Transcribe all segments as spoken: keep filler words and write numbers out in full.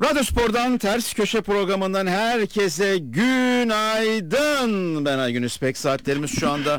Radyo Spor'dan Ters Köşe programından herkese günaydın. Ben Aygün Üspek. Saatlerimiz şu anda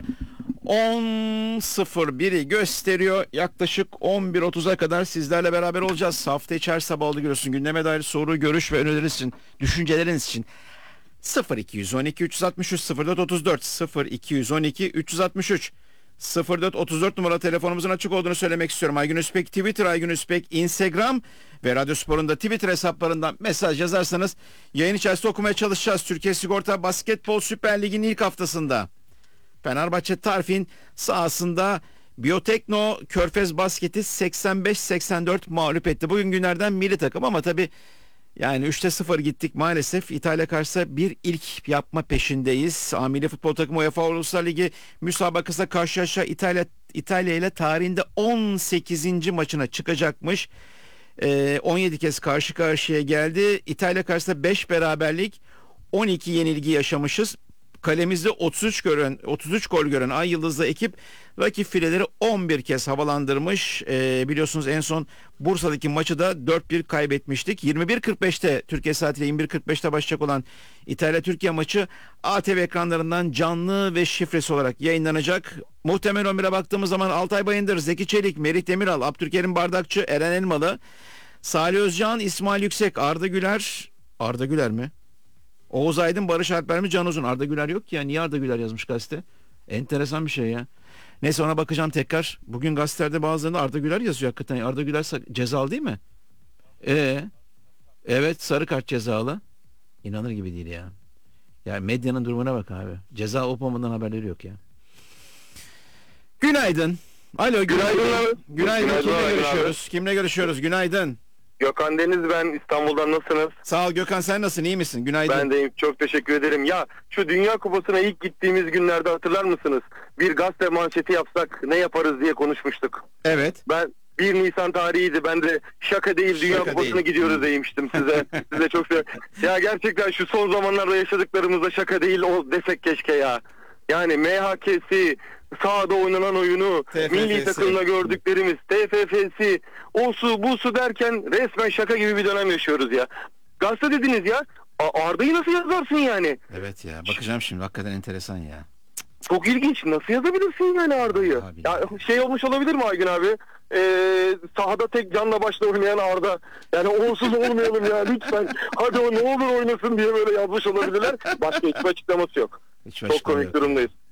on sıfır biri gösteriyor. Yaklaşık on bir otuza kadar sizlerle beraber olacağız. Hafta içi her sabah oldu görüyorsun. Gündeme dair soru, görüş ve önerileriniz için, düşünceleriniz için sıfır iki on iki üç altı üç sıfır dört otuz dört sıfır iki on iki üç altı üç sıfır dört otuz dört numara telefonumuzun açık olduğunu söylemek istiyorum. Aygün Üspek Twitter, Aygün Üspek Instagram ve Radyo Spor'un da Twitter hesaplarından mesaj yazarsanız yayın içerisinde okumaya çalışacağız. Türkiye Sigorta Basketbol Süper Ligi'nin ilk haftasında Fenerbahçe Tarfin sahasında Biyotekno Körfez Basket'i seksen beş seksen dört mağlup etti. Bugün günlerden milli takım ama tabii yani üçte sıfır gittik maalesef. İtalya karşısında bir ilk yapma peşindeyiz. Amili futbol takımı UEFA Uluslar Ligi müsabakasına karşılaşa İtalya İtalya ile tarihinde on sekizinci maçına çıkacakmış. Ee, on yedi kez karşı karşıya geldi. İtalya karşısında beş beraberlik, on iki yenilgi yaşamışız. Kalemizde otuz üç gören otuz üç gol gören Ay Yıldızlı ekip rakip fileleri on bir kez havalandırmış. Ee, biliyorsunuz en son Bursa'daki maçı da dört bir kaybetmiştik. yirmi bir kırk beşte Türkiye saatiyle yirmi bir kırk beşte başlayacak olan İtalya-Türkiye maçı A T V ekranlarından canlı ve şifresi olarak yayınlanacak. Muhtemel on bire baktığımız zaman Altay Bayındır, Zeki Çelik, Merih Demiral, Abdülkerim Bardakçı, Eren Elmalı, Salih Özcan, İsmail Yüksek, Arda Güler. Arda Güler mi? Oğuz Aydın, Barış Alper mi, Can Uzun? Arda Güler yok ki ya. Niye Arda Güler yazmış gazete? Enteresan bir şey ya. Neyse ona bakacağım tekrar. Bugün gazetelerde bazılarında Arda Güler yazıyor hakikaten. Arda Güler cezalı değil mi? Ee, evet sarı kart cezalı. İnanır gibi değil ya. Ya medyanın durumuna bak abi. Ceza olmadan haberleri yok ya. Günaydın. Alo günaydın. Günaydın. Günaydın. Günaydın. Kimle günaydın görüşüyoruz? Abi. Kimle görüşüyoruz? Günaydın. Gökhan Deniz ben, İstanbul'dan nasılsınız? Sağ ol Gökhan, sen nasılsın, iyi misin? Günaydın. Ben de iyiyim, çok teşekkür ederim. Ya şu Dünya Kupası'na ilk gittiğimiz günlerde hatırlar mısınız? Bir gazete manşeti yapsak ne yaparız diye konuşmuştuk. Evet. Ben bir Nisan tarihiydi, ben de şaka değil Dünya şaka Kupası'na değil. Gidiyoruz demiştim size. Size çok sev. Ya gerçekten şu son zamanlarda yaşadıklarımızda şaka değil o desek keşke ya. Yani M H K'si, sahada oynanan oyunu, T F F'si, milli takımda gördüklerimiz, T F F'si, o su bu su derken resmen şaka gibi bir dönem yaşıyoruz ya. Gazete dediniz ya, Arda'yı nasıl yazarsın yani? Evet ya, bakacağım şimdi, hakikaten enteresan ya. Çok ilginç, nasıl yazabilirsin yani Arda'yı? Ya şey olmuş olabilir mi Aygün abi? Ee, sahada tek canla başla oynayan Arda. Yani onsuz olmayalım ya lütfen. Hadi o ne olur oynasın diye böyle yazmış olabilirler. Başka hiçbir açıklaması yok. Hiç Çok komik durumdayız.